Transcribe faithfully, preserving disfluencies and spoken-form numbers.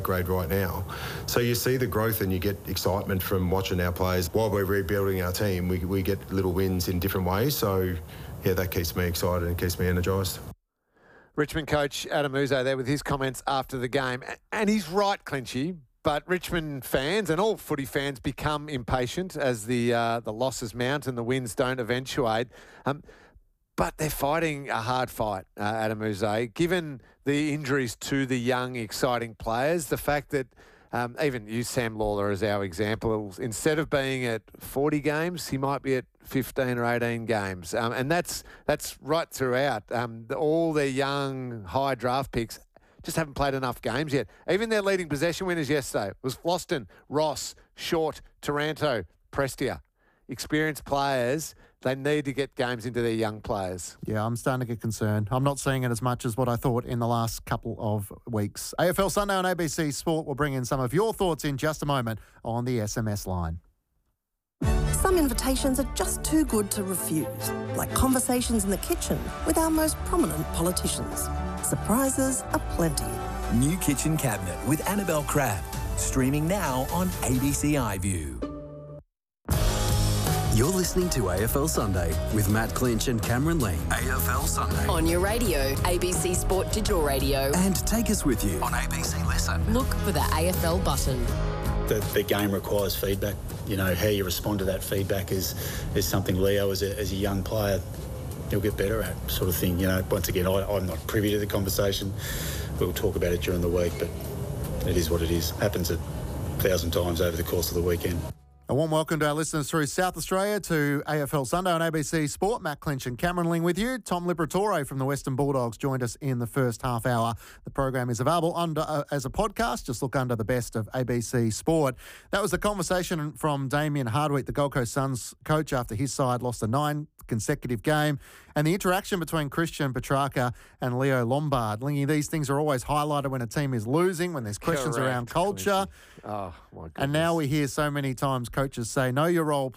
grade right now. So you see the growth and you get excitement from watching our players. While we're rebuilding our team, we, we get little wins in different ways. So, yeah, that keeps me excited and keeps me energised. Richmond coach Adam Uzo there with his comments after the game. And he's right, Clinchy, but Richmond fans and all footy fans become impatient as the uh, the losses mount and the wins don't eventuate. Um, but they're fighting a hard fight, uh, Adam Uzo. Given the injuries to the young, exciting players, the fact that um, even use Sam Lawler as our example, instead of being at forty games, he might be at fifteen or eighteen games. Um, and that's that's right throughout. Um, the, all their young, high draft picks just haven't played enough games yet. Even their leading possession winners yesterday was Floston, Ross, Short, Taranto, Prestia. Experienced players, they need to get games into their young players. Yeah, I'm starting to get concerned. I'm not seeing it as much as what I thought in the last couple of weeks. A F L Sunday on A B C Sport will bring in some of your thoughts in just a moment on the S M S line. Some invitations are just too good to refuse, like conversations in the kitchen with our most prominent politicians. Surprises aplenty. New Kitchen Cabinet with Annabelle Crabb. Streaming now on A B C iView. You're listening to A F L Sunday with Matt Clinch and Cameron Lee. A F L Sunday. On your radio, A B C Sport Digital Radio. And take us with you on A B C Listen. Look for the A F L button. The, the game requires feedback. You know, how you respond to that feedback is is something Leo, as a, as a young player, he'll get better at, sort of thing. You know, once again, I, I'm not privy to the conversation. We'll talk about it during the week, but it is what it is. Happens a thousand times over the course of the weekend. A warm welcome to our listeners through South Australia to A F L Sunday on A B C Sport. Matt Clinch and Cameron Ling with you. Tom Liberatore from the Western Bulldogs joined us in the first half hour. The program is available under uh, as a podcast. Just look under the best of A B C Sport. That was the conversation from Damien Hardwick, the Gold Coast Suns coach, after his side lost a nine consecutive game, and the interaction between Christian Petrarca and Leo Lombard. Lingy, these things are always highlighted when a team is losing, when there's questions Correct, around culture. Oh, my goodness. And now we hear so many times coaches say, know your role,